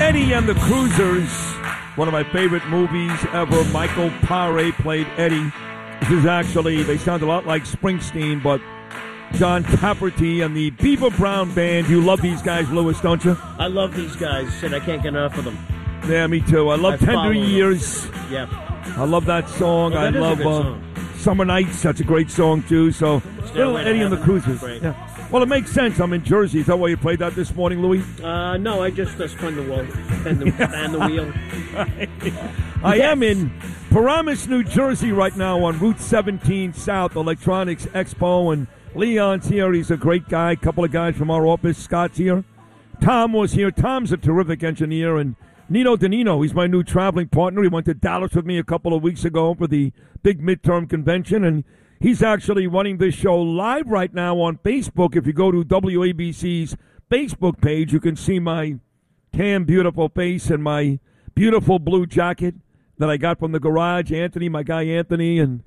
Eddie and the Cruisers, one of my favorite movies ever. Michael Paré played Eddie. This is actually, they sound a lot like Springsteen, but John Cafferty and the Beaver Brown Band. You love these guys, Lewis, don't you? I love these guys, and I can't get enough of them. Yeah, me too. I love Tender Years. Yeah. I love that song. Well, that I love Summer Nights. That's a great song, too. So, little Eddie and the Cruisers. Yeah. Well, it makes sense. I'm in Jersey. Is that why you played that this morning, Louis? No, I just spun the wheel. Spun the wheel. I am in Paramus, New Jersey right now on Route 17 South, Electronics Expo, and Leon's here. He's a great guy. A couple of guys from our office. Scott's here. Tom was here. Tom's a terrific engineer, and Nino Danino, he's my new traveling partner. He went to Dallas with me a couple of weeks ago for the big midterm convention, and he's actually running this show live right now on Facebook. If you go to WABC's Facebook page, you can see my tan, beautiful face and my beautiful blue jacket that I got from the garage. Anthony, my guy Anthony, and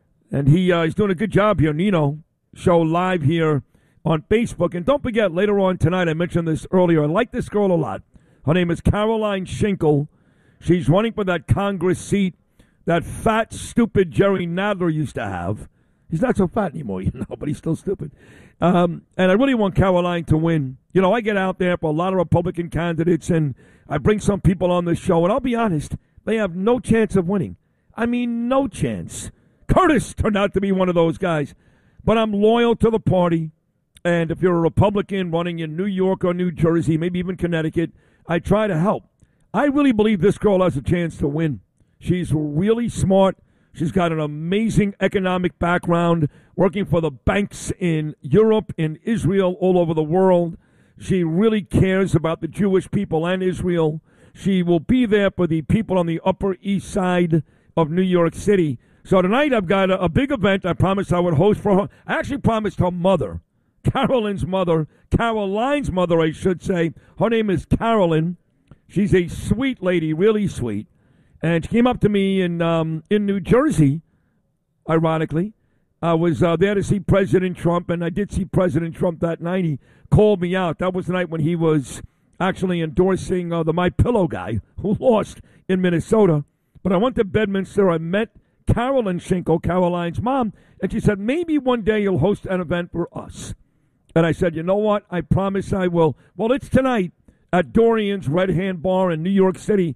he's doing a good job here. Nino, show live here on Facebook. And don't forget, later on tonight, I mentioned this earlier, I like this girl a lot. Her name is Caroline Schinkel. She's running for that Congress seat that fat, stupid Jerry Nadler used to have. He's not so fat anymore, but he's still stupid. And I really want Caroline to win. I get out there for a lot of Republican candidates, and I bring some people on the show, and I'll be honest, they have no chance of winning. I mean, no chance. Curtis turned out to be one of those guys. But I'm loyal to the party, and if you're a Republican running in New York or New Jersey, maybe even Connecticut, I try to help. I really believe this girl has a chance to win. She's really smart. She's got an amazing economic background, working for the banks in Europe, in Israel, all over the world. She really cares about the Jewish people and Israel. She will be there for the people on the Upper East Side of New York City. So tonight I've got a big event I promised I would host for her. I actually promised her mother, Caroline's mother, Caroline's mother, I should say. Her name is Carolyn. She's a sweet lady, really sweet. And she came up to me in New Jersey, ironically. I was there to see President Trump, and I did see President Trump that night. He called me out. That was the night when he was actually endorsing the MyPillow guy who lost in Minnesota. But I went to Bedminster. I met Carolyn Schinkel, Caroline's mom, and she said, maybe one day you'll host an event for us. And I said, you know what? I promise I will. Well, it's tonight at Dorian's Red Hand Bar in New York City,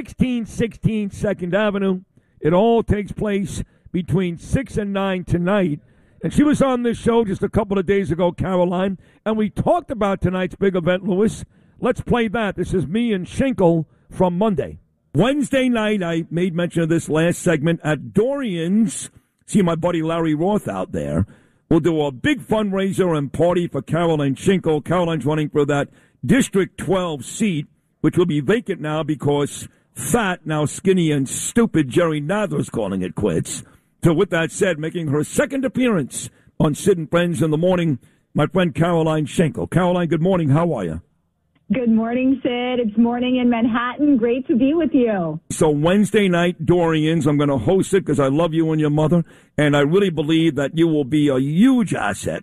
1616 2nd Avenue. It all takes place between 6 and 9 tonight. And she was on this show just a couple of days ago, Caroline, and we talked about tonight's big event, Lewis. Let's play that. This is me and Schinkel from Monday. Wednesday night, I made mention of this last segment at Dorian's. See my buddy Larry Roth out there. We'll do a big fundraiser and party for Caroline Schinkel. Caroline's running for that District 12 seat, which will be vacant now because fat, now skinny and stupid Jerry Nadler's calling it quits. So with that said, making her second appearance on Sid and Friends in the Morning, my friend Caroline Schinkel. Caroline, good morning. How are you? Good morning, Sid. It's morning in Manhattan. Great to be with you. So Wednesday night, Dorian's, I'm going to host it because I love you and your mother, and I really believe that you will be a huge asset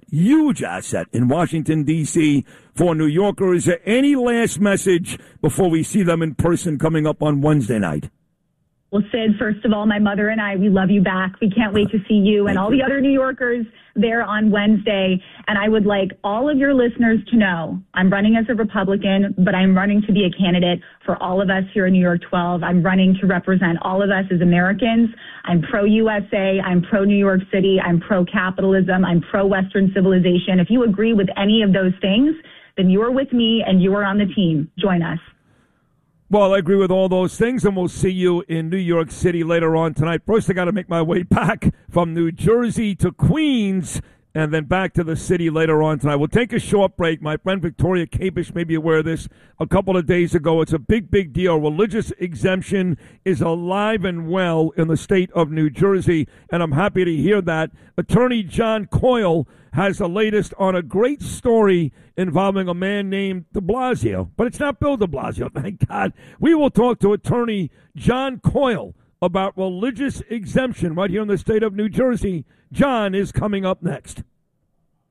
in Washington, D.C. for New Yorkers. Any last message before we see them in person coming up on Wednesday night? Well, Sid, first of all, my mother and I, we love you back. We can't wait to see you and all the other New Yorkers there on Wednesday. And I would like all of your listeners to know I'm running as a Republican, but I'm running to be a candidate for all of us here in New York 12. I'm running to represent all of us as Americans. I'm pro-USA. I'm pro-New York City. I'm pro-capitalism. I'm pro-Western civilization. If you agree with any of those things, then you're with me and you are on the team. Join us. Well, I agree with all those things, and we'll see you in New York City later on tonight. First, I got to make my way back from New Jersey to Queens and then back to the city later on tonight. We'll take a short break. My friend Victoria Kabish may be aware of this a couple of days ago. It's a big, big deal. Religious exemption is alive and well in the state of New Jersey, and I'm happy to hear that. Attorney John Coyle has the latest on a great story involving a man named de Blasio. But it's not Bill de Blasio, thank God. We will talk to attorney John Coyle about religious exemption right here in the state of New Jersey. John is coming up next.